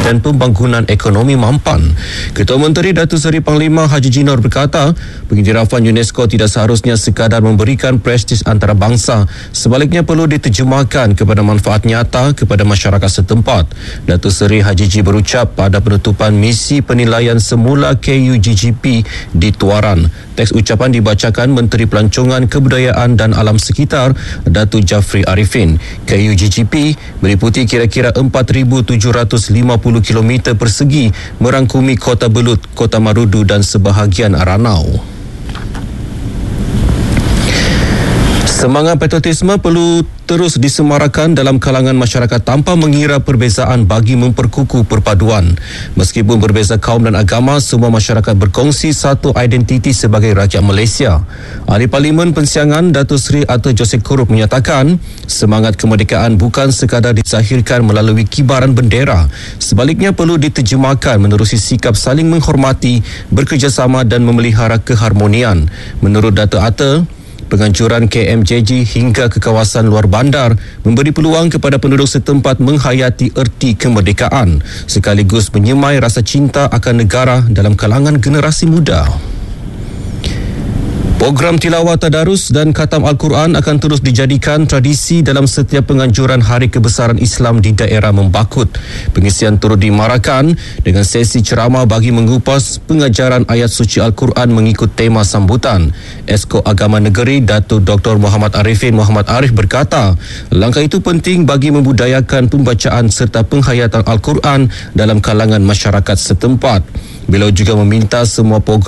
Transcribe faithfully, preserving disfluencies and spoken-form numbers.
dan Pembangunan Ekonomi Mampan. Ketua Menteri Datuk Seri Panglima Haji Jinor berkata, pengiktirafan UNESCO tidak seharusnya sekadar memberikan prestij antarabangsa, sebaliknya perlu diterjemahkan kepada manfaat nyata kepada masyarakat setempat. Datuk Seri Haji Ji berucap pada penutupan misi penilaian semula K U G G P di Tuaran. Teks ucapan dibacakan Menteri Pelancongan, Kebudayaan dan Alam Sekitar Datuk Jafri Arifin. K U G G P meliputi kira-kira empat ribu tujuh ratus lima puluh kilometer persegi, merangkumi Kota Belud, Kota Marudu dan sebahagian Aranau. Semangat patriotisme perlu terus disemarakan dalam kalangan masyarakat tanpa mengira perbezaan bagi memperkukuh perpaduan. Meskipun berbeza kaum dan agama, semua masyarakat berkongsi satu identiti sebagai rakyat Malaysia. Ahli Parlimen Pensiangan Datuk Seri Arthur Joseph Kurup menyatakan, semangat kemerdekaan bukan sekadar dizahirkan melalui kibaran bendera, sebaliknya perlu diterjemahkan menerusi sikap saling menghormati, bekerjasama dan memelihara keharmonian. Menurut Datuk Arthur, penganjuran K M J G hingga ke kawasan luar bandar memberi peluang kepada penduduk setempat menghayati erti kemerdekaan sekaligus menyemai rasa cinta akan negara dalam kalangan generasi muda. Program tilawah tadarus dan khatam Al-Quran akan terus dijadikan tradisi dalam setiap penganjuran Hari Kebesaran Islam di daerah Membakut. Pengisian turut dimarakan dengan sesi ceramah bagi mengupas pengajaran ayat suci Al-Quran mengikut tema sambutan. Esko Agama Negeri Datuk Doktor Muhammad Arifin Muhammad Arif berkata, langkah itu penting bagi membudayakan pembacaan serta penghayatan Al-Quran dalam kalangan masyarakat setempat. Beliau juga meminta semua program